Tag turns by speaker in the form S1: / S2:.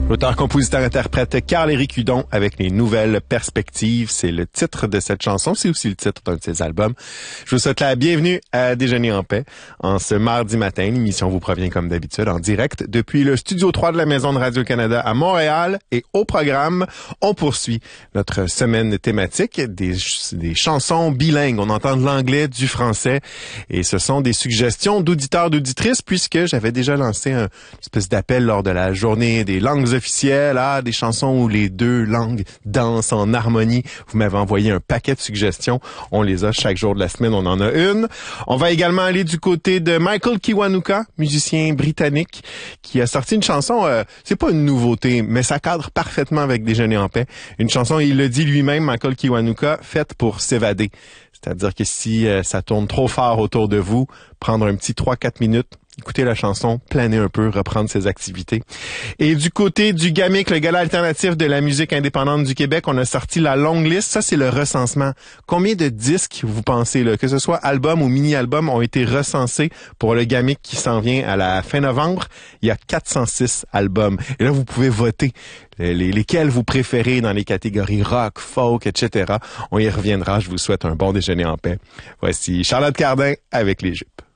S1: L'auteur-compositeur-interprète Carl-Éric Hudon avec les nouvelles perspectives. C'est le titre de cette chanson. C'est aussi le titre d'un de ses albums. Je vous souhaite la bienvenue à Déjeuner en paix. En ce mardi matin, l'émission vous provient comme d'habitude en direct depuis le Studio 3 de la Maison de Radio-Canada à Montréal. Et au programme, on poursuit notre semaine thématique des chansons bilingues. On entend de l'anglais, du français. Et ce sont des suggestions d'auditeurs, d'auditrices, puisque j'avais déjà lancé une espèce d'appel lors de la journée des langues officielles, des chansons où les deux langues dansent en harmonie. Vous m'avez envoyé un paquet de suggestions. On les a chaque jour de la semaine, on en a une. On va également aller du côté de Michael Kiwanuka, musicien britannique, qui a sorti une chanson, c'est pas une nouveauté, mais ça cadre parfaitement avec Déjeuner en paix. Une chanson, il le dit lui-même, Michael Kiwanuka, faite pour s'évader. C'est-à-dire que si ça tourne trop fort autour de vous, prendre un petit 3-4 minutes, écouter la chanson, planer un peu, reprendre ses activités. Et du côté du GAMIC, le Gala alternatif de la musique indépendante du Québec, on a sorti la longue liste. Ça, c'est le recensement. Combien de disques, vous pensez, là, que ce soit album ou mini-album, ont été recensés pour le GAMIC qui s'en vient à la fin novembre? Il y a 406 albums. Et là, vous pouvez voter lesquels vous préférez dans les catégories rock, folk, etc. On y reviendra. Je vous souhaite un bon déjeuner en paix. Voici Charlotte Cardin avec les jupes.